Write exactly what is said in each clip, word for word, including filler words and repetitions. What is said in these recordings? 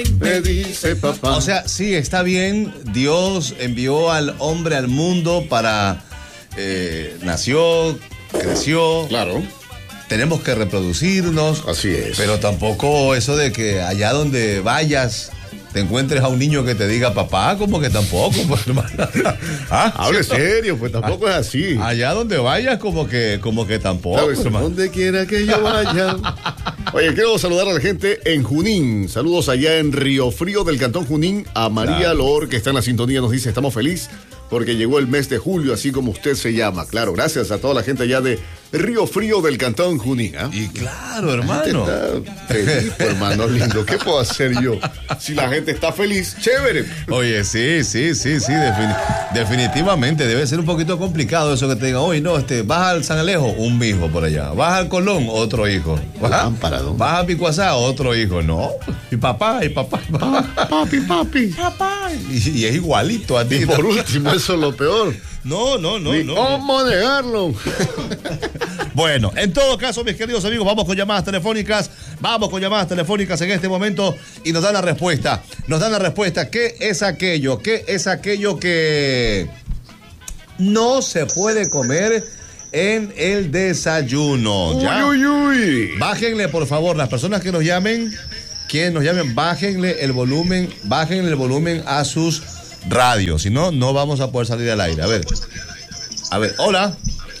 Me dice papá. O sea, sí, está bien. Dios envió al hombre al mundo para... Eh, nació, creció. Claro. Tenemos que reproducirnos. Así es. Pero tampoco eso de que allá donde vayas te encuentres a un niño que te diga papá, como que tampoco, pues, hermano. ¿Ah? Hable serio, pues tampoco es así. Allá donde vayas, como que, como que tampoco, ¿Sabes? hermano. Donde quiera que yo vaya. Oye, quiero saludar a la gente en Junín. Saludos allá en Río Frío del Cantón Junín. A María Claro. Loor, que está en la sintonía, nos dice, estamos felices porque llegó el mes de julio, así como usted se llama. Claro, gracias a toda la gente allá de Río Frío del Cantón Junín. ¿eh? Y claro, hermano. Está feliz, pues, hermano lindo. ¿Qué puedo hacer yo? Si la gente está feliz, chévere. Oye, sí, sí, sí, sí, defini- definitivamente debe ser un poquito complicado eso que te digan, oye, no, este, vas al San Alejo, un hijo por allá, vas al Colón, otro hijo, vas, Lámpara, vas a Picuazá, otro hijo, no, y papá, y papá, y papá, Papi, papi. papá, y, y es igualito a ti. Y por último, eso es lo peor. No, no, no, Ni no. ¿Cómo negarlo? Bueno, en todo caso, mis queridos amigos, vamos con llamadas telefónicas, vamos con llamadas telefónicas en este momento y nos dan la respuesta, nos dan la respuesta, ¿qué es aquello? ¿Qué es aquello que no se puede comer en el desayuno? ¿Ya? Uy, uy, uy. Bájenle, por favor, las personas que nos llamen, quienes nos llamen, bájenle el volumen, bájenle el volumen a sus radios, si no, no vamos a poder salir al aire. A ver, a ver, hola.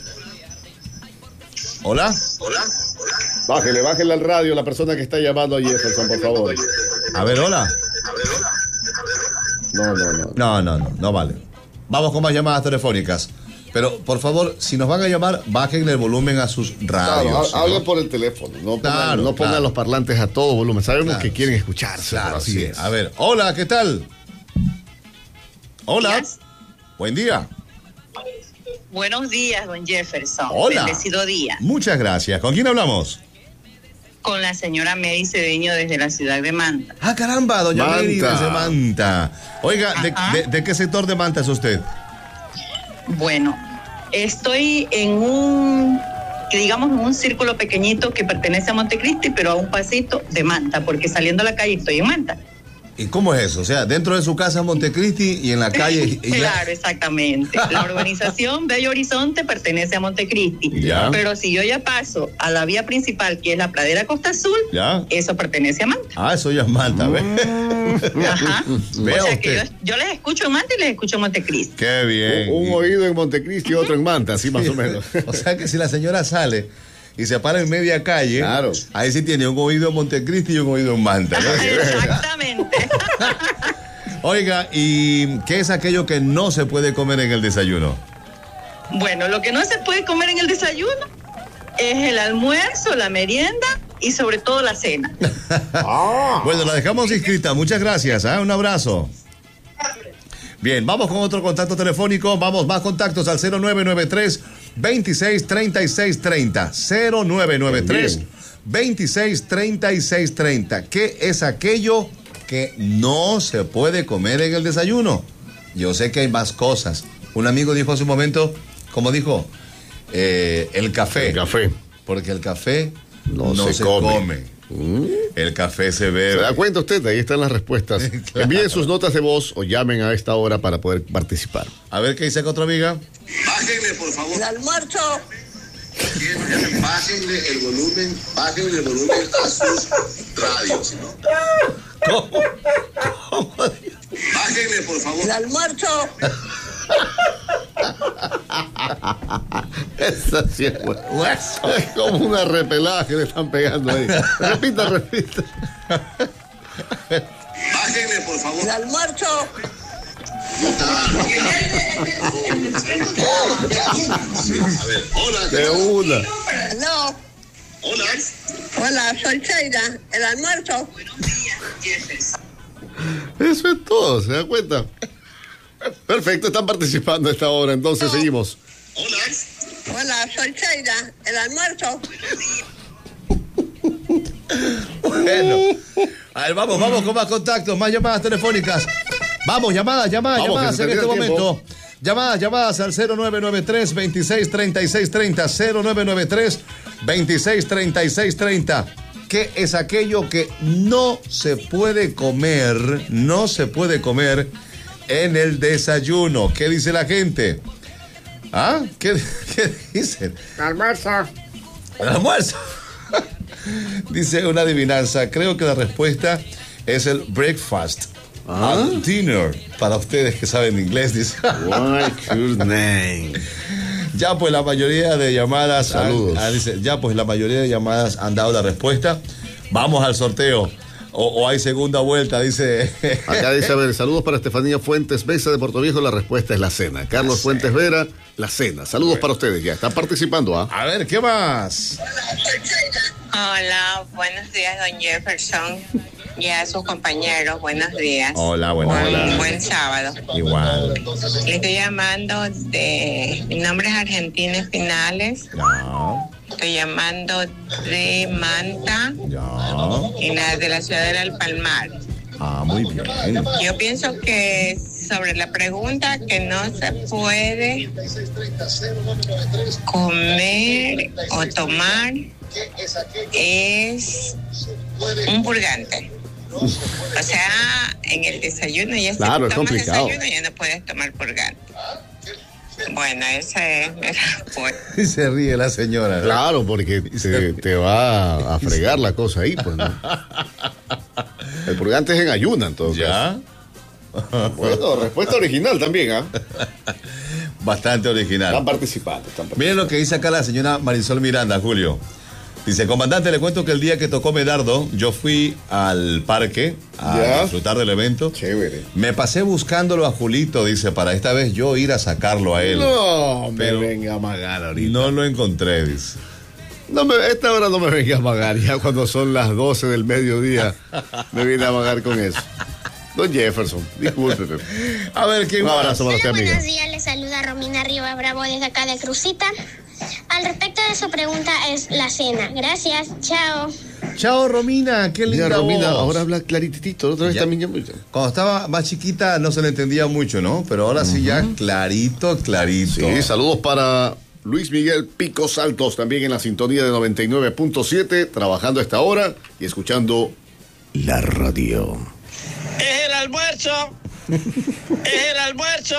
Hola. Hola. Bájele, bájele al radio la persona que está llamando a Jefferson, por favor. A ver, hola. No, no, no. No, no, no, no vale. Vamos con más llamadas telefónicas. Pero, por favor, si nos van a llamar, bájenle el volumen a sus radios. Claro, ¿sí, hablen no? por el teléfono. No pongan, Claro, no pongan claro. los parlantes a todo volumen. Sabemos Claro, que quieren sí. escucharse. Claro, pero así sí. es. A ver, hola, ¿qué tal? Hola. Días. Buen día. Buenos días, don Jefferson. Hola. Bendecido día. Muchas gracias. ¿Con quién hablamos? Con la señora Mary Cedeño desde la ciudad de Manta. Ah, caramba, doña Manta. Mary desde Manta. Oiga, ¿de, Ajá. de, de qué sector de Manta es usted? Bueno, estoy en un, que digamos, en un círculo pequeñito que pertenece a Montecristi, pero a un pasito de Manta, porque saliendo a la calle estoy en Manta. ¿Y cómo es eso? O sea, dentro de su casa en Montecristi y en la calle... y la- Claro, exactamente. La urbanización Bello Horizonte pertenece a Montecristi. Ya. Pero si yo ya paso a la vía principal, que es la Pradera Costa Azul, Ya. eso pertenece a Manta. Ah, eso ya es Manta, ¿ves? Ajá. Vea O sea que yo, usted. yo les escucho en Manta y les escucho en Montecristi. Qué bien. Un, un oído en Montecristi y otro en Manta, así más Sí. o menos. O sea que si la señora sale y se para en media calle, Claro. ahí sí tiene un oído en Montecristi y un oído en Manta, ¿no? Exactamente. Oiga, ¿y qué es aquello que no se puede comer en el desayuno? Bueno, lo que no se puede comer en el desayuno es el almuerzo, la merienda y sobre todo la cena. Ah. Bueno, la dejamos inscrita. Muchas gracias. ¿eh? Un abrazo. Bien, vamos con otro contacto telefónico. Vamos, más contactos al cero nueve nueve tres, veintiséis, treinta y seis, treinta. cero nueve nueve tres, veintiséis, treinta y seis, treinta. ¿Qué es aquello que no se puede comer en el desayuno? Yo sé que hay más cosas. Un amigo dijo hace un momento, como dijo, eh, el café. El café. Porque el café no, No se, se come. come. Mm. El café se ¿Se bebe. da cuenta usted? Ahí están las respuestas. Claro. Envíen sus notas de voz o llamen a esta hora para poder participar. A ver qué dice acá otra amiga. Bájenle, por favor. El almuerzo. Bájenle el volumen, bájenle el volumen a sus radios, ¿no? ¿Cómo? ¿Cómo? Bájenle, por favor. El almuerzo. Esa sí es buena. Es como una repelada que le están pegando ahí. Repita, repita. Bájenle, por favor. El almuerzo. A ver, hola. ¿qué De tal? una. No. Hola. Hola, soy Sheila. El almuerzo. Eso es todo, ¿se da cuenta? Perfecto, están participando a esta hora, entonces seguimos. Hola. Hola, soy Sheila. El almuerzo. Bueno. A ver, vamos, vamos con más contactos, más llamadas telefónicas. Vamos, llamadas, llamadas, Vamos, llamadas que en se este termina el momento. Llamadas, llamadas al cero nueve nueve tres, veintiséis, treinta y seis, treinta. cero nueve nueve tres, veintiséis, treinta y seis, treinta. ¿Qué es aquello que no se puede comer, no se puede comer en el desayuno? ¿Qué dice la gente? ¿Ah? ¿Qué, qué dicen? Almuerzo. El almuerzo. Dice una adivinanza. Creo que la respuesta es el breakfast. ¿Ah? Al dinner. Para ustedes que saben inglés, dice. What your name? Ya pues la mayoría de llamadas. Saludos. Han, ah, dice, ya pues la mayoría de llamadas han dado la respuesta. Vamos al sorteo. O, o hay segunda vuelta, dice. Acá dice, a ver, saludos para Estefanía Fuentes Besa de Puerto Viejo, la respuesta es la cena. Carlos La Fuentes cena. Vera, la cena. Saludos para ustedes, ya están participando, ¿ah? A ver, ¿qué más? Hola, buenos días, don Jefferson. Y a sus compañeros, buenos días. Hola, buenos Buen- días. Buen sábado. Igual. Le estoy llamando de mi nombre es Argentinos Finales. No, Estoy llamando de Manta no. y la de la ciudad del Palmar. Ah, muy bien. Yo pienso que sobre la pregunta que no se puede comer o tomar es un purgante. O sea, en el desayuno ya si Claro, es tomas complicado. desayuno ya no puedes tomar purgante. Bueno, esa es mi respuesta. Y se ríe la señora. ¿no? Claro, porque te, te va a fregar la cosa ahí, pues, ¿no? El purgante es en ayuna, en todo caso. ¿Ya? Bueno, respuesta original también, ¿ah? Bastante original. Están participando, están participando. Miren lo que dice acá la señora Marisol Miranda, Julio. Dice, comandante, le cuento que el día que tocó Medardo, yo fui al parque a Ya. disfrutar del evento. Chévere. Me pasé buscándolo a Julito, dice, para esta vez yo ir a sacarlo a él. No me Pero- venga a amagar ahorita. No lo encontré, dice. No me, esta hora no me venga a amagar, ya cuando son las doce del mediodía me viene a amagar con eso. Don Jefferson, discúlpeme. A ver, ¿quién Un más? abrazo para Hola, usted, amiga. buenos días. Les saluda Romina Riva Bravo desde acá de Crucita. Al respecto de su pregunta es la cena. Gracias. Chao. Chao, Romina, qué linda Mira, Romina, voz. ahora habla claritito, la otra vez Ya. también ya- Cuando estaba más chiquita no se le entendía mucho, ¿no? Pero ahora sí ya clarito, clarito. Sí, saludos para Luis Miguel Pico Saltos, también en la sintonía de noventa y nueve punto siete, trabajando a esta hora y escuchando la radio. Es el almuerzo. Es el almuerzo.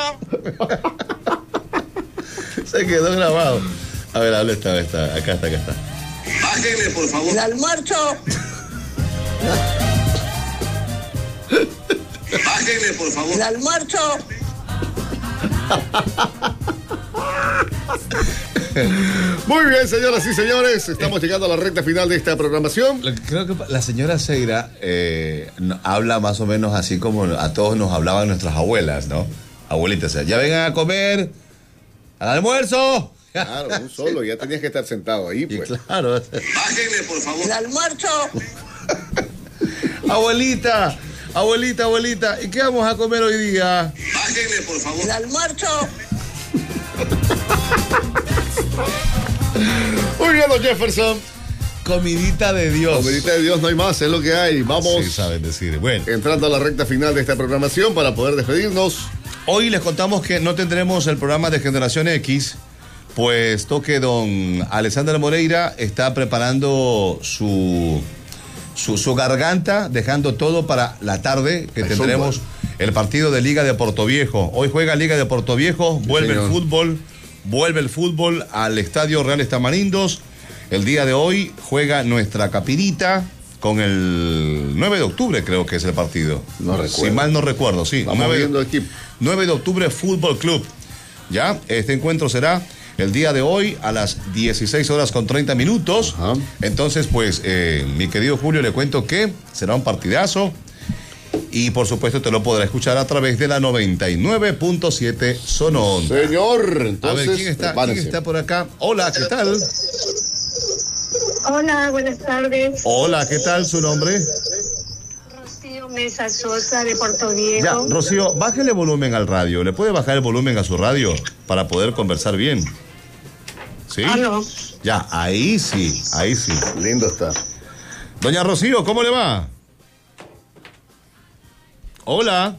Se quedó grabado. A ver, habla esta vez, está. Acá está, acá está. Bájenle, por favor. El almuerzo. Bájenle, por favor. El almuerzo. Muy bien, señoras y señores, estamos llegando a la recta final de esta programación. Lo que Creo que la señora Seira eh, no- habla más o menos así como a todos nos hablaban nuestras abuelas, ¿no? Abuelitas, o sea, ya vengan a comer al almuerzo. Claro, un solo, ya tenías que estar sentado ahí, Y pues. claro, Bájenle, por favor. El almuerzo. abuelita, abuelita, abuelita, ¿y qué vamos a comer hoy día? Bájenle, por favor. El almuerzo. Muy bien, don Jefferson. Comidita de Dios. Comidita de Dios, no hay más, es lo que hay. Vamos Sí, saben decir. Bueno, entrando a la recta final de esta programación para poder despedirnos. hoy les contamos que no tendremos el programa de Generación X, puesto que don Alexander Moreira está preparando su, su, su garganta, dejando todo para la tarde, que El tendremos el partido de Liga de Portoviejo. Hoy juega Liga de Portoviejo, vuelve señor. el fútbol, vuelve el fútbol al Estadio Reales Tamarindos. El día de hoy juega nuestra Capirita con el nueve de octubre, creo que es el partido. No recuerdo. Si mal no recuerdo, sí. Vamos nueve viendo aquí. nueve de octubre Fútbol Club. Ya, este encuentro será el día de hoy a las dieciséis horas con treinta minutos. Ajá. Entonces, pues, eh, mi querido Julio, le cuento que será un partidazo. Y por supuesto te lo podrá escuchar a través de la noventa y nueve punto siete Sonón. Señor, A entonces, ver, ¿quién está, ¿quién prepárense. está por acá? Hola, ¿qué tal? Hola, buenas tardes. Hola, ¿qué tal su nombre? Rocío Mesa Sosa de Puerto Ya, Viejo. Rocío, bájele volumen al radio. ¿Le puede bajar el volumen a su radio para poder conversar bien? ¿Sí? Aló. Ya, ahí sí, ahí sí. Lindo está. Doña Rocío, ¿cómo le va? Hola,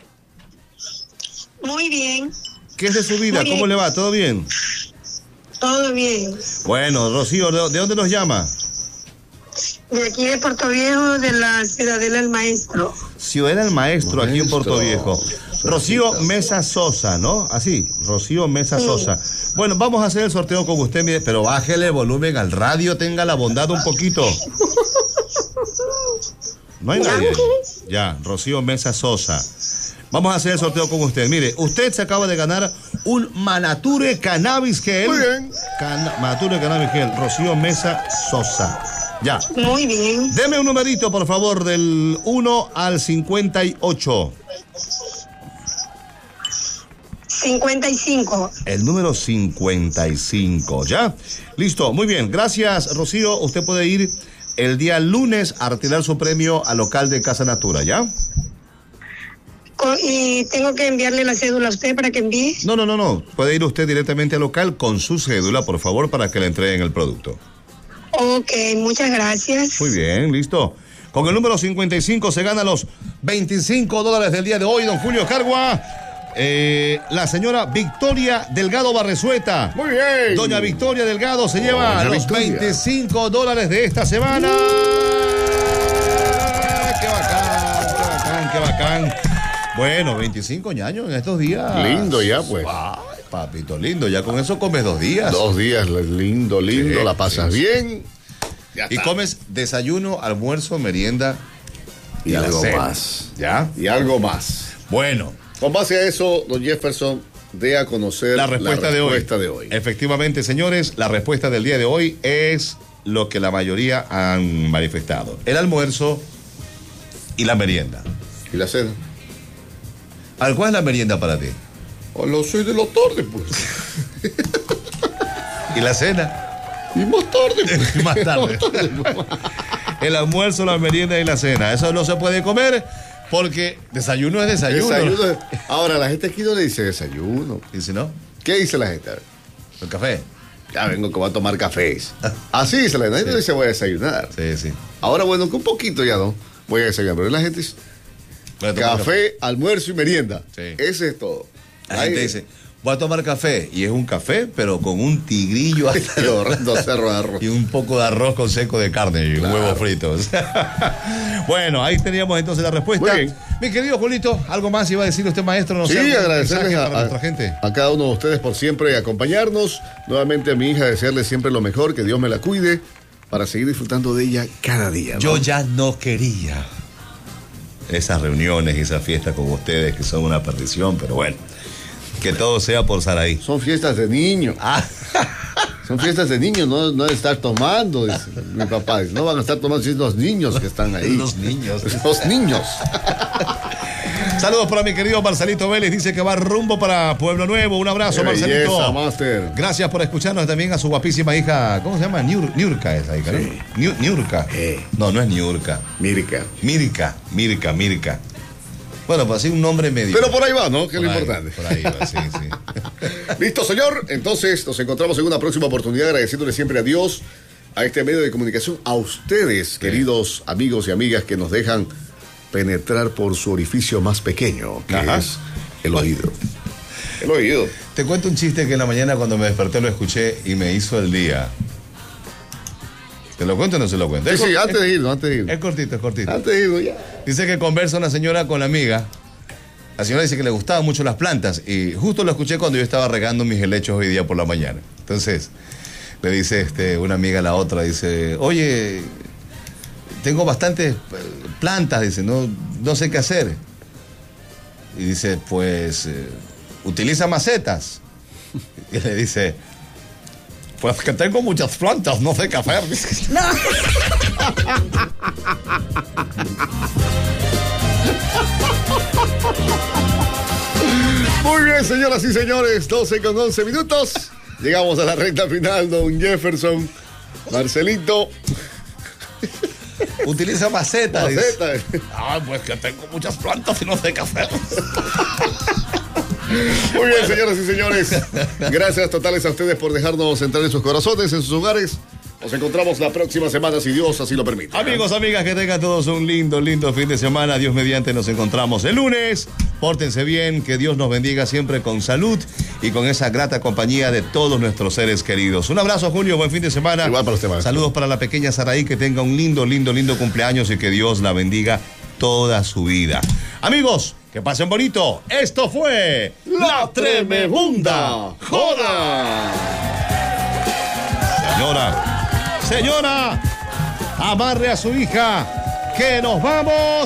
Muy bien, ¿qué es de su vida? Muy bien. ¿Cómo le va? ¿Todo bien? todo bien. Bueno, Rocío, ¿de, de dónde nos llama? De aquí de Puerto Viejo, de la Ciudadela del Maestro. Ciudadela del Maestro, aquí en Puerto Viejo. Rocío Mesa Sosa, ¿no? Así, Rocío Mesa Sí. Sosa. Bueno, vamos a hacer el sorteo con usted, mire, pero bájele el volumen al radio, tenga la bondad un poquito. No hay nadie. Ya, Rocío Mesa Sosa. Vamos a hacer el sorteo con usted. Mire, usted se acaba de ganar un Manature Cannabis Gel. Muy bien. Can- Manature Cannabis Gel, Rocío Mesa Sosa. Ya. Muy bien. Deme un numerito, por favor, del uno al cincuenta y ocho. cincuenta y cinco. El número cincuenta y cinco, ¿ya? Listo, muy bien. Gracias, Rocío. Usted puede ir el día lunes a retirar su premio al local de Casa Natura, ¿ya? Co- Y tengo que enviarle la cédula a usted para que envíe. No, no, no, no. Puede ir usted directamente al local con su cédula, por favor, para que le entreguen el producto. Ok, muchas gracias. Muy bien, listo. Con el número cincuenta y cinco se gana los veinticinco dólares del día de hoy, don Julio Cargua. Eh, la señora Victoria Delgado Barresueta. Muy bien. Doña Victoria Delgado se lleva Doña los Victoria. veinticinco dólares de esta semana. ¡Qué bacán, qué bacán, qué bacán! Bueno, veinticinco años en estos días. Lindo ya, pues. Ay, papito, lindo. Ya con eso comes dos días. Dos días, lindo, lindo, Sí, la pasas sí, sí. bien. Ya Y está. comes desayuno, almuerzo, merienda Y la algo cena. más. ¿Ya? Y algo más. Bueno, Con base a eso, don Jefferson, dé a conocer la respuesta, de, hoy. respuesta de hoy. Efectivamente, señores, la respuesta del día de hoy es lo que la mayoría han manifestado. El almuerzo y la merienda. ¿Y la cena? ¿Al cuál es la merienda para ti? Oh, lo soy de los tarde, pues. ¿Y la cena? Y más tarde, pues. Más tarde. El almuerzo, la merienda y la cena. Eso no se puede comer porque desayuno es desayuno. Desayuno. Ahora, la gente aquí no le dice desayuno. Dice, ¿no? ¿Qué dice la gente? El café. Ya vengo que voy a tomar cafés. Así dice la gente. La gente Sí. dice voy a desayunar. Sí, sí. Ahora, bueno, que un poquito ya, ¿no? Voy a desayunar. Pero la gente dice Voy a tomar café, almuerzo y merienda. Sí. Ese es todo. La Ahí- gente dice, voy a tomar café. Y es un café, pero con un tigrillo hasta Qué horrendo cerro de arroz. y un poco de arroz con seco de carne y Claro. huevos fritos. Bueno, ahí teníamos entonces la respuesta. Muy bien. Mi querido Julito, ¿algo más iba a decir usted, maestro? No Sí, sé, algún agradecerles mensaje a, para nuestra gente. a cada uno de ustedes por siempre acompañarnos. Nuevamente a mi hija, desearle siempre lo mejor, que Dios me la cuide, para seguir disfrutando de ella cada día, ¿no? Yo ya no quería esas reuniones y esas fiestas con ustedes que son una perdición, pero bueno, que todo sea por Saraí. Son fiestas de niños. Ah, Son fiestas de niños, no, no de estar tomando, dice mi papá. Dice, no van a estar tomando, si es los niños que están ahí. Los niños. Los niños. saludos para mi querido Marcelito Vélez, dice que va rumbo para Pueblo Nuevo. Un abrazo, Qué Marcelito. belleza, Master. Gracias por escucharnos también a su guapísima hija. ¿Cómo se llama? Niur- Niurka esa hija, ¿no? Sí. Niu- Niurka. Eh. No, no es Niurka. Mirka. Mirka, Mirka, Mirka. Bueno, pues así un nombre medio. Pero por ahí va, ¿no? Que es Por lo ahí, importante. Por ahí va, sí, sí. Listo, señor. Entonces, nos encontramos en una próxima oportunidad, agradeciéndole siempre a Dios, a este medio de comunicación, a ustedes, queridos amigos y amigas que nos dejan penetrar por su orificio más pequeño, que Ajá. es el oído. El oído. Te cuento un chiste que en la mañana cuando me desperté lo escuché y me hizo el día. ¿Te lo cuento o no se lo cuento? Sí, Es sí, cor- antes de irnos, antes de Es irnos. cortito, es cortito. Antes de irnos, ya. Dice que conversa una señora con la amiga. La señora dice que le gustaban mucho las plantas y justo lo escuché cuando yo estaba regando mis helechos hoy día por la mañana. Entonces, le dice este, una amiga a la otra, dice, oye, tengo bastantes eh, plantas, dice, no, no sé qué hacer. Y dice, pues, eh, utiliza macetas. Y le dice, pues que tengo muchas plantas, no sé qué hacer. Muy bien, señoras y señores, doce con once minutos. Llegamos a la recta final, don Jefferson, Marcelito. Utiliza macetas. dice. Maceta. Ah, pues que tengo muchas plantas y no sé qué hacer. Muy bien, señoras y señores. Gracias totales a ustedes por dejarnos entrar en sus corazones, en sus hogares. Nos encontramos la próxima semana, si Dios así lo permite. Amigos, amigas, que tengan todos un lindo, lindo fin de semana. Dios mediante, nos encontramos el lunes Pórtense bien, que Dios nos bendiga siempre con salud y con esa grata compañía de todos nuestros seres queridos. Un abrazo, Julio, buen fin de semana. Igual para usted, maestro. Saludos para la pequeña Saraí, que tenga un lindo, lindo, lindo cumpleaños y que Dios la bendiga toda su vida. Amigos, que pasen bonito. Esto fue La Tremebunda Joda. Señora, señora, amarre a su hija, que nos vamos.